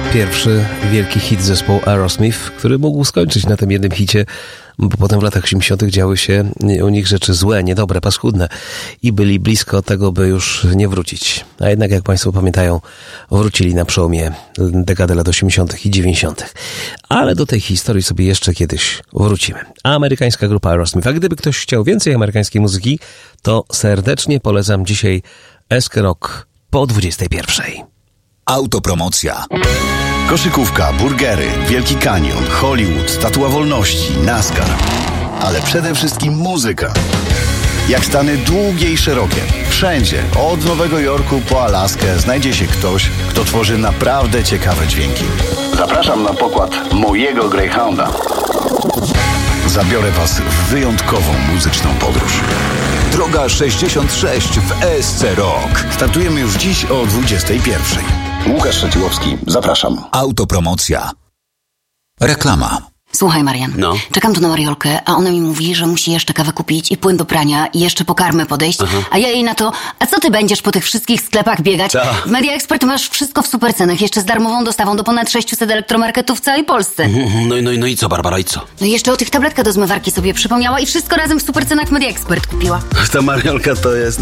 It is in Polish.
Pierwszy wielki hit zespołu Aerosmith, który mógł skończyć na tym jednym hicie, bo potem w latach 80. działy się u nich rzeczy złe, niedobre, paskudne i byli blisko tego, by już nie wrócić. A jednak, jak Państwo pamiętają, wrócili na przełomie dekady lat 80. i 90. Ale do tej historii sobie jeszcze kiedyś wrócimy. Amerykańska grupa Aerosmith. A gdyby ktoś chciał więcej amerykańskiej muzyki, to serdecznie polecam dzisiaj Eskę Rock po 21. Autopromocja. Koszykówka, burgery, Wielki Kanion, Hollywood, Statua Wolności, NASCAR. Ale przede wszystkim muzyka. Jak stany długie i szerokie. Wszędzie, od Nowego Jorku po Alaskę, znajdzie się ktoś, kto tworzy naprawdę ciekawe dźwięki. Zapraszam na pokład mojego Greyhounda. Zabiorę Was w wyjątkową muzyczną podróż. Droga 66 w ESC Rock. Startujemy już dziś o 21. Łukasz Szeciłowski, zapraszam. Autopromocja. Reklama. Słuchaj, Marian, czekam tu na Mariolkę, a ona mi mówi, że musi jeszcze kawę kupić i płyn do prania i jeszcze po karmę podejść, a ja jej na to, a co ty będziesz po tych wszystkich sklepach biegać? W Media Expert masz wszystko w supercenach, jeszcze z darmową dostawą do ponad 600 elektromarketów w całej Polsce. No i co, Barbara, i co? No i jeszcze o tych tabletkach do zmywarki sobie przypomniała i wszystko razem w supercenach Media Expert kupiła. Ta Mariolka to jest